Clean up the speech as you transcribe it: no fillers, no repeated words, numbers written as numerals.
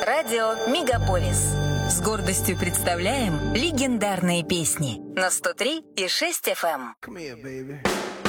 Радио Мегаполис. С гордостью представляем легендарные песни на 103,6 FM. Come here, baby.